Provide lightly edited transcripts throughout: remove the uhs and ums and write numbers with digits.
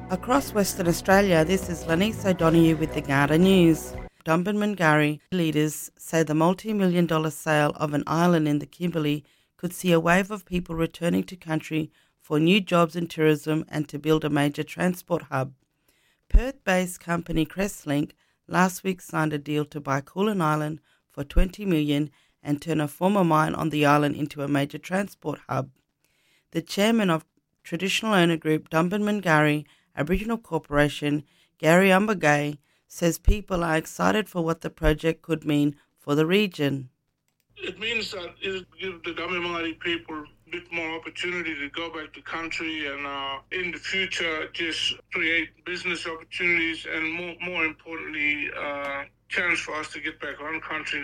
Across Western Australia, this is Lanice O'Donoghue with the Ngada News. Dumbarton leaders say the multi-million-dollar sale of an island in the Kimberley could see a wave of people returning to country for new jobs in tourism and to build a major transport hub. Perth-based company Crestlink last week signed a deal to buy Kulin Island for $20 million and turn a former mine on the island into a major transport hub. The chairman of traditional owner group Dumbarton Aboriginal Corporation, Gary Umbagay, says people are excited for what the project could mean for the region. It means that it will give the Dhamma people a bit more opportunity to go back to country and in the future just create business opportunities and more importantly, chance for us to get back on country,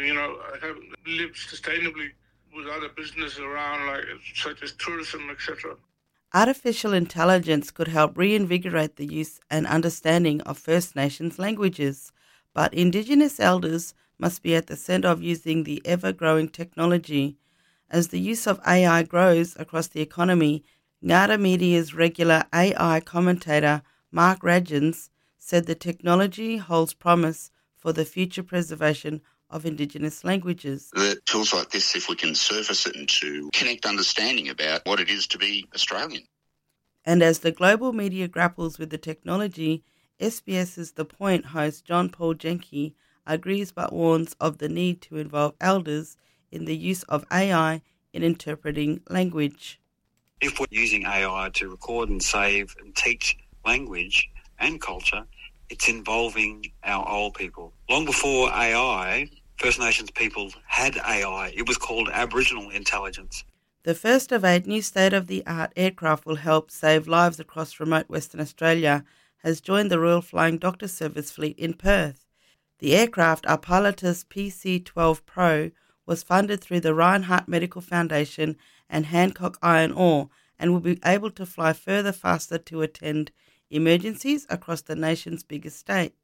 live sustainably with other businesses around, such as tourism, etc. Artificial intelligence could help reinvigorate the use and understanding of First Nations languages, but Indigenous elders must be at the centre of using the ever-growing technology. As the use of AI grows across the economy, Ngada Media's regular AI commentator Mark Radjens said the technology holds promise for the future preservation of Indigenous languages. The tools like this, if we can surface it and to connect understanding about what it is to be Australian. And as the global media grapples with the technology, SBS's The Point host John Paul Jenke agrees but warns of the need to involve elders in the use of AI in interpreting language. If we're using AI to record and save and teach language and culture, it's involving our old people. Long before AI, First Nations people had AI. It was called Aboriginal intelligence. The first of 8 new state-of-the-art aircraft will help save lives across remote Western Australia has joined the Royal Flying Doctor Service fleet in Perth. The aircraft, a Pilatus PC-12 Pro, was funded through the Reinhardt Medical Foundation and Hancock Iron Ore and will be able to fly further faster to attend emergencies across the nation's biggest state.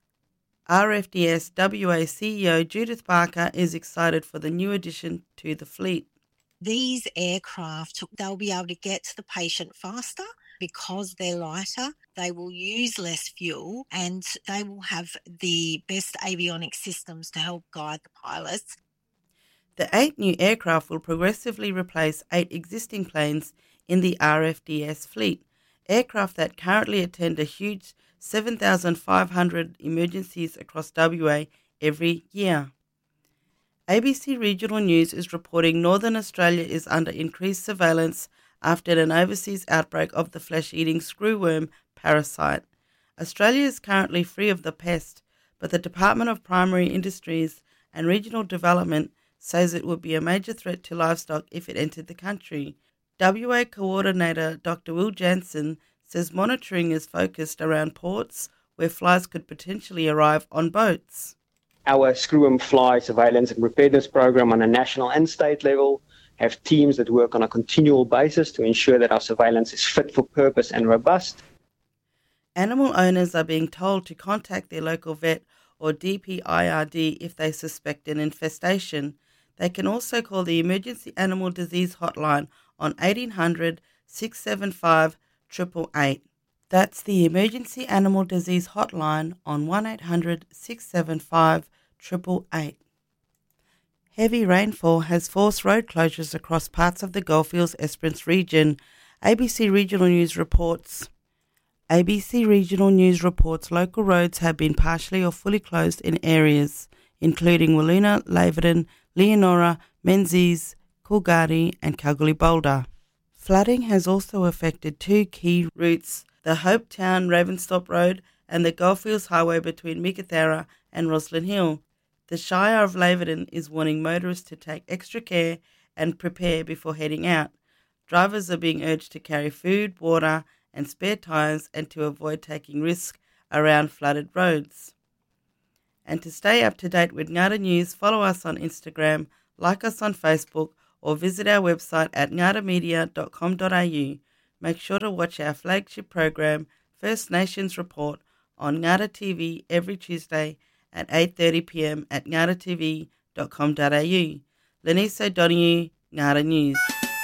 RFDS WA CEO Judith Barker is excited for the new addition to the fleet. These aircraft, they'll be able to get to the patient faster because they're lighter. They will use less fuel and they will have the best avionics systems to help guide the pilots. The 8 new aircraft will progressively replace 8 existing planes in the RFDS fleet, aircraft that currently attend a huge 7,500 emergencies across WA every year. ABC Regional News is reporting Northern Australia is under increased surveillance after an overseas outbreak of the flesh-eating screwworm parasite. Australia is currently free of the pest, but the Department of Primary Industries and Regional Development says it would be a major threat to livestock if it entered the country. WA Coordinator Dr. Will Jansen says monitoring is focused around ports where flies could potentially arrive on boats. Our screwworm fly surveillance and preparedness program on a national and state level have teams that work on a continual basis to ensure that our surveillance is fit for purpose and robust. Animal owners are being told to contact their local vet or DPIRD if they suspect an infestation. They can also call the Emergency Animal Disease Hotline on 1800 675 888. That's the Emergency Animal Disease Hotline on 1800 675 888. Heavy rainfall has forced road closures across parts of the Goldfields Esperance region. ABC Regional News reports local roads have been partially or fully closed in areas including Wiluna, Laverton, Leonora, Menzies, Coolgardie and Kalgoorlie-Boulder. Flooding has also affected 2 key routes, the Hopetown-Ravensthorpe Road and the Goldfields Highway between Meekatharra and Roslyn Hill. The Shire of Laverton is warning motorists to take extra care and prepare before heading out. Drivers are being urged to carry food, water and spare tyres and to avoid taking risks around flooded roads. And to stay up to date with Ngada News, follow us on Instagram, like us on Facebook or visit our website at ngadamedia.com.au. Make sure to watch our flagship program, First Nations Report, on Ngada TV every Tuesday at 8:30pm at ngadatv.com.au. Lanice O'Donoghue, Ngada News.